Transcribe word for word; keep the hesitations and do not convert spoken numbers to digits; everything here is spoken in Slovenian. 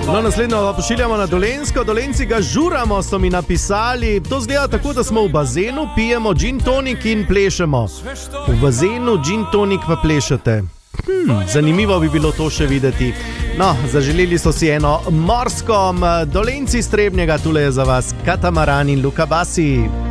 No, naslednjo pa pošiljamo na Dolenjsko. Dolenci ga žuramo, so mi napisali. To zgleda tako, da smo v bazenu, pijemo gin tonik in plešemo. V bazenu gin tonik pa plešete. Hmm, zanimivo bi bilo to še videti. No, zaželeli so si eno morsko. Dolenci Strebnjega, tule je za vas Katamaran in Luka Basi.